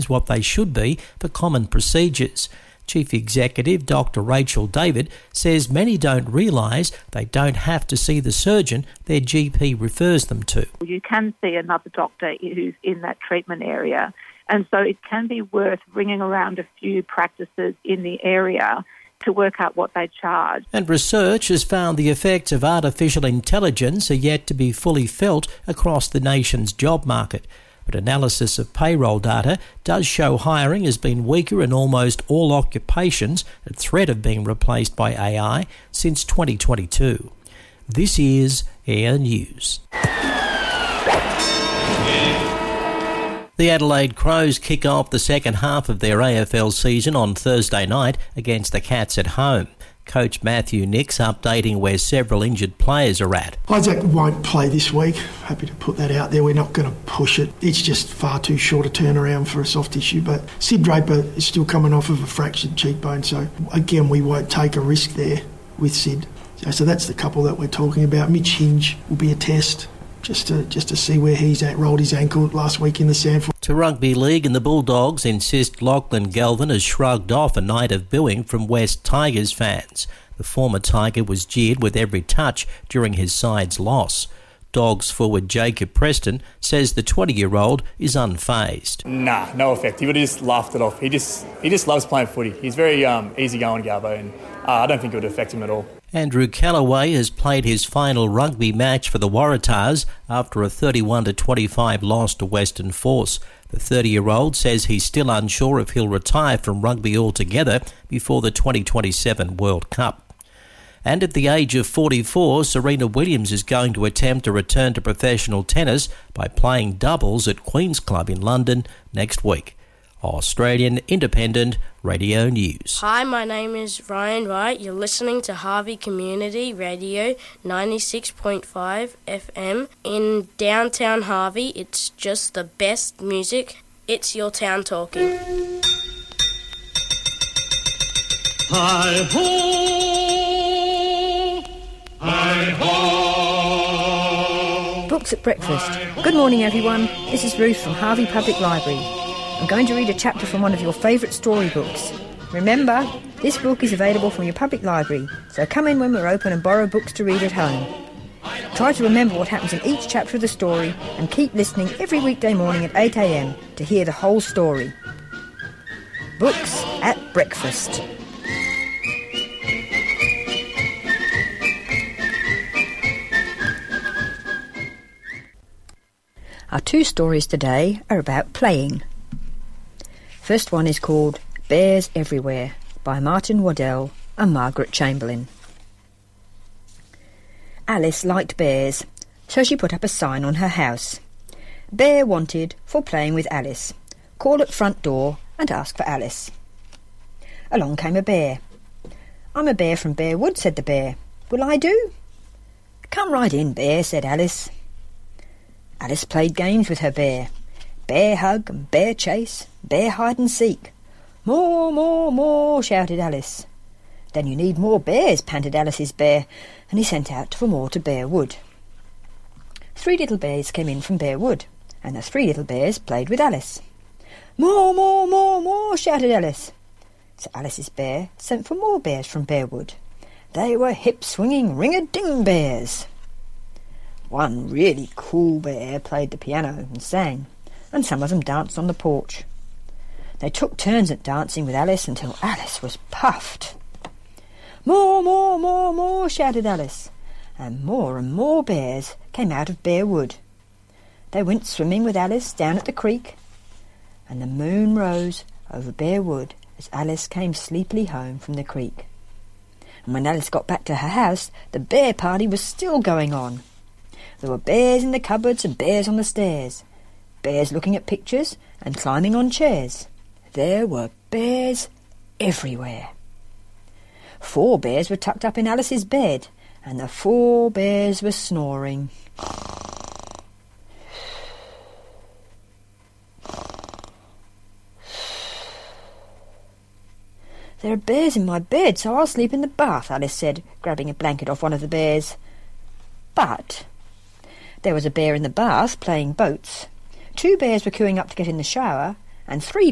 guidelines what they should be for common procedures. Chief Executive Dr Rachel David says many don't realise they don't have to see the surgeon their GP refers them to. You can see another doctor who's in that treatment area, and so it can be worth ringing around a few practices in the area to work out what they charge. And research has found the effects of artificial intelligence are yet to be fully felt across the nation's job market. But analysis of payroll data does show hiring has been weaker in almost all occupations at threat of being replaced by AI since 2022. This is Air News. The Adelaide Crows kick off the second half of their AFL season on Thursday night against the Cats at home. Coach Matthew Nix updating where several injured players are at. Isaac won't play this week. Happy to put that out there. We're not going to push it. It's just far too short a turnaround for a soft tissue. But Sid Draper is still coming off of a fractured cheekbone. So, again, we won't take a risk there with Sid. So that's the couple that we're talking about. Mitch Hinge will be a test. Just to see where he's at. Rolled his ankle last week in the Sanford. To rugby league, and the Bulldogs insist Lachlan Galvin has shrugged off a night of booing from West Tigers fans. The former Tiger was jeered with every touch during his side's loss. Dogs forward Jacob Preston says the 20-year-old is unfazed. Nah, no effect. He would have just laughed it off. He just loves playing footy. He's very easygoing, Garbo, and I don't think it would affect him at all. Andrew Callaway has played his final rugby match for the Waratahs after a 31-25 loss to Western Force. The 30-year-old says he's still unsure if he'll retire from rugby altogether before the 2027 World Cup. And at the age of 44, Serena Williams is going to attempt a return to professional tennis by playing doubles at Queen's Club in London next week. Australian Independent Radio News. Hi, my name is Ryan Wright. You're listening to Harvey Community Radio 96.5 FM. In downtown Harvey, it's just the best music. It's your town talking. Hi-ho! Hi-ho! Books at breakfast. Good morning, everyone. This is Ruth from Harvey Public Library. I'm going to read a chapter from one of your favourite storybooks. Remember, this book is available from your public library, so come in when we're open and borrow books to read at home. Try to remember what happens in each chapter of the story and keep listening every weekday morning at 8 a.m. to hear the whole story. Books at breakfast. Our two stories today are about playing. First one is called Bears Everywhere by Martin Waddell and Margaret Chamberlain. Alice liked bears, so she put up a sign on her house. Bear wanted for playing with Alice. Call at front door and ask for Alice. Along came a bear. I'm a bear from Bearwood, said the bear. Will I do? Come right in, bear, said Alice. Alice played games with her bear. Bear hug and bear chase, bear hide and seek. More, more, more, shouted Alice. Then you need more bears, panted Alice's bear, and he sent out for more to Bearwood. 3 little bears came in from Bearwood, and the 3 little bears played with Alice. More, more, more, more, shouted Alice. So Alice's bear sent for more bears from Bearwood. They were hip-swinging ring-a-ding bears. One really cool bear played the piano and sang, and some of them danced on the porch. They took turns at dancing with Alice until Alice was puffed. More, more, more, more, shouted Alice, and more bears came out of Bearwood. They went swimming with Alice down at the creek, and the moon rose over Bearwood as Alice came sleepily home from the creek. And when Alice got back to her house, the bear party was still going on. There were bears in the cupboards and bears on the stairs, bears looking at pictures and climbing on chairs. There were bears everywhere. 4 bears were tucked up in Alice's bed, and the 4 bears were snoring. There are bears in my bed, so I'll sleep in the bath, Alice said, grabbing a blanket off one of the bears. But there was a bear in the bath playing boats. 2 bears were queuing up to get in the shower, and 3